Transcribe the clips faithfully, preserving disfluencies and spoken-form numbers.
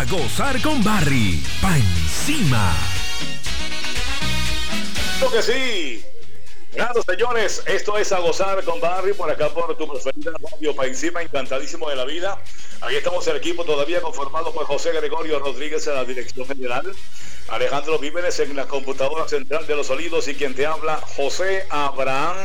gozar con Barry. Pa' encima. Creo que sí. Claro, señores, esto es A Gozar con Barry, por acá por tu preferida radio, Pa' encima, encantadísimo de la vida. Aquí estamos el equipo todavía conformado por José Gregorio Rodríguez en la dirección general, Alejandro Víveres en la computadora central de los sonidos y quien te habla, José Abraham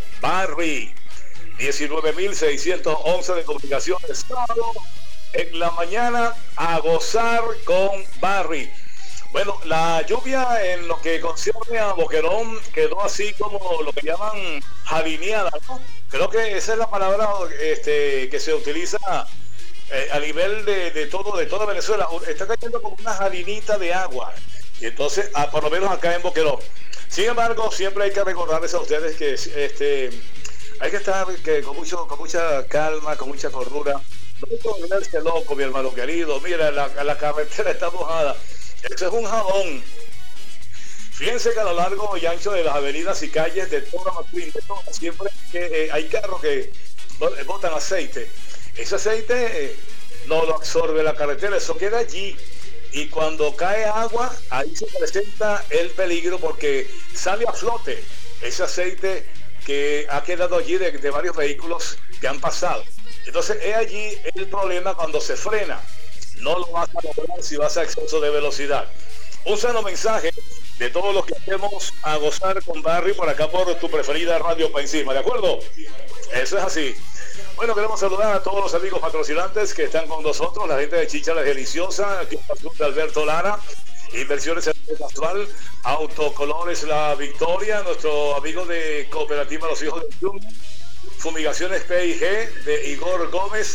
Barry. diecinueve mil seiscientos once de comunicaciones, sábado en la mañana, A Gozar con Barry. Bueno, la lluvia en lo que concierne a Boquerón quedó así como lo que llaman jalineada, ¿no? Creo que esa es la palabra este, que se utiliza eh, a nivel de, de todo de toda Venezuela. Está cayendo como una jalinita de agua. Y entonces, ah, por lo menos acá en Boquerón. Sin embargo, siempre hay que recordarles a ustedes que este, hay que estar que, con, mucho, con mucha calma, con mucha cordura. No hay que volverse loco, mi hermano querido. Mira, la, la carretera está mojada. Eso es un jabón. Fíjense que a lo largo y ancho de las avenidas y calles de toda Maturín, de todo, siempre que, eh, hay carros que botan aceite. Ese aceite eh, no lo absorbe la carretera, eso queda allí. Y cuando cae agua, ahí se presenta el peligro porque sale a flote ese aceite que ha quedado allí de, de varios vehículos que han pasado. Entonces es allí el problema cuando se frena. No lo vas a lograr si vas a exceso de velocidad. Un sano mensaje de todos los que hacemos A Gozar con Barry por acá por tu preferida radio Pa' encima, ¿de acuerdo? Eso es así. Bueno, queremos saludar a todos los amigos patrocinantes que están con nosotros, la gente de Chicha La Deliciosa, aquí de Alberto Lara, Inversiones Casual, Autocolores La Victoria, nuestro amigo de Cooperativa Los Hijos del Club, Fumigaciones P y G de Igor Gómez,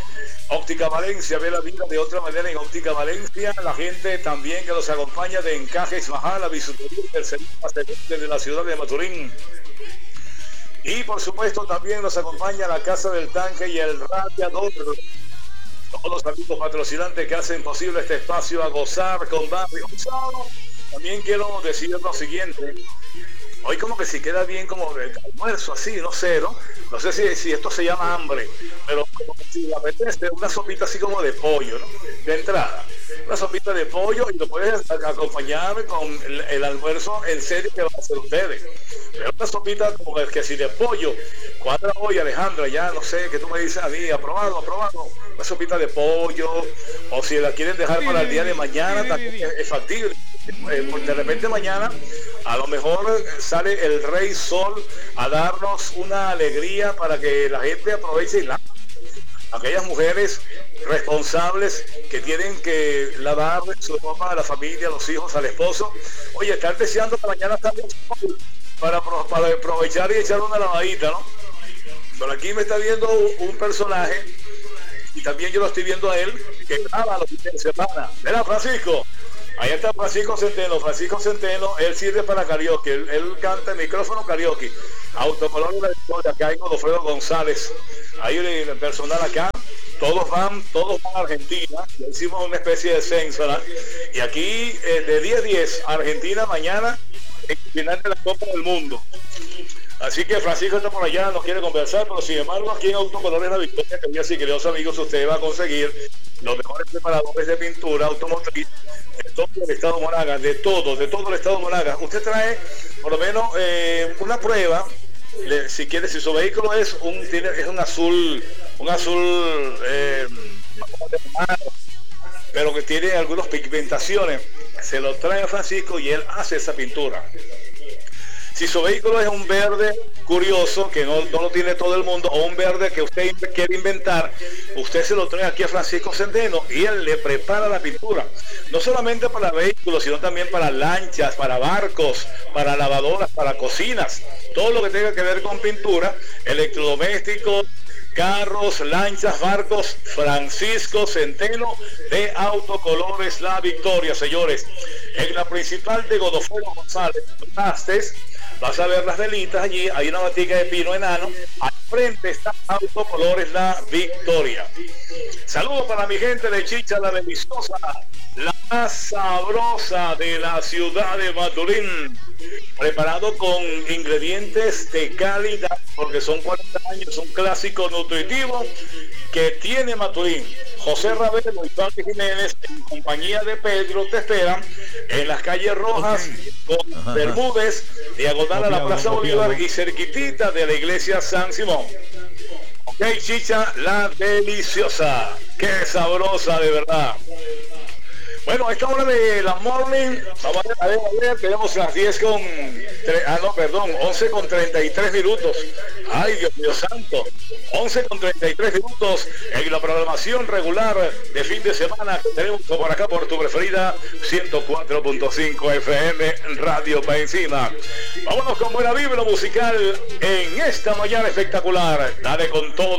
Óptica Valencia, ve la vida de otra manera en Óptica Valencia. La gente también que nos acompaña de Encajes Majal, la bisutería del servicio de la ciudad de Maturín. Y por supuesto también nos acompaña la Casa del Tanque y el Radiador. Todos los amigos patrocinantes que hacen posible este espacio A Gozar con Barry. También quiero decir lo siguiente. Hoy como que si queda bien como el almuerzo así, no sé, ¿no? No sé si, si esto se llama hambre, pero como si le apetece una sopita así como de pollo, ¿no? De entrada, una sopita de pollo y lo puedes acompañar con el, el almuerzo en serio que van a hacer ustedes. Pero una sopita como el que si de pollo, cuadra hoy Alejandra, ya no sé, que tú me dices a mí, aprobado, aprobado, una sopita de pollo, o si la quieren dejar para el día de mañana, también es, es factible. De repente mañana a lo mejor sale el Rey Sol a darnos una alegría para que la gente aproveche y la aquellas mujeres responsables que tienen que lavar su ropa a la familia, a los hijos, al esposo. Oye, están deseando que mañana salga el sol para, para aprovechar y echar una lavadita, ¿no? Pero aquí me está viendo un, un personaje y también yo lo estoy viendo a él que graba los fines de semana. Mira, Francisco. Ahí está Francisco Centeno. Francisco Centeno, él sirve para karaoke, él, él canta en micrófono karaoke. Autocolor de la Victoria, acá hay Godofredo González. Ahí el personal acá, todos van, todos van a Argentina. Ya hicimos una especie de censo, ¿no? Y aquí eh, de diez a diez, Argentina mañana, en el final de la Copa del Mundo. Así que Francisco está por allá, no quiere conversar, pero sin embargo aquí en Autocolores La Victoria, que así, queridos amigos, usted va a conseguir los mejores preparadores de pintura automotriz de todo el estado de Monagas, de todo, de todo el estado de Monagas. Usted trae por lo menos eh, una prueba, le, si quiere, si su vehículo es un tiene, es un azul, un azul eh, pero que tiene algunas pigmentaciones, se lo trae a Francisco y él hace esa pintura. Si su vehículo es un verde curioso, que no, no lo tiene todo el mundo, o un verde que usted quiere inventar, usted se lo trae aquí a Francisco Centeno y él le prepara la pintura. No solamente para vehículos, sino también para lanchas, para barcos, para lavadoras, para cocinas. Todo lo que tenga que ver con pintura, electrodomésticos, carros, lanchas, barcos, Francisco Centeno de Autocolores La Victoria, señores. En la principal de Godofredo González, Pastes, vas a ver las velitas allí, hay una batica de pino enano, hay frente está Autocolores La Victoria. Saludos para mi gente de Chicha la Deliciosa, la más sabrosa de la ciudad de Maturín, preparado con ingredientes de calidad, porque son cuarenta años, un clásico nutritivo que tiene Maturín. José Ravelo y Pablo Jiménez, en compañía de Pedro, te esperan en las calles Rojas, okay, con ajá, Bermúdez, diagonal a la Plaza Bolívar y cerquitita de la iglesia San Simón. Ok, Chicha la Deliciosa, qué sabrosa de verdad. Bueno, a esta hora de la morning, vamos a ver, a ver, a ver, tenemos las diez con, ah no, perdón, once con treinta y tres minutos. Ay, Dios mío santo, once con treinta y tres minutos en la programación regular de fin de semana que tenemos por acá por tu preferida ciento cuatro punto cinco F M Radio Pa' Encima. Vámonos con buena vibra musical en esta mañana espectacular. Dale con todo.